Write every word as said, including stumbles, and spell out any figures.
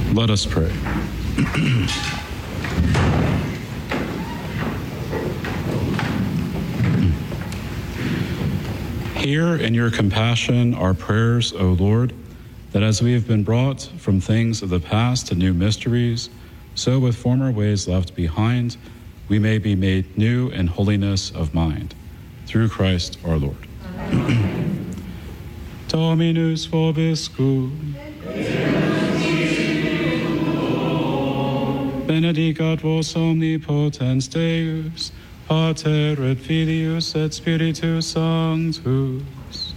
Let us pray. Hear in your compassion our prayers, O Lord, that as we have been brought from things of the past to new mysteries, so with former ways left behind, we may be made new in holiness of mind. Through Christ our Lord. Amen. Dominus vobiscum. Benedicat vos omnipotens Deus, Pater et Filius et Spiritus Sanctus.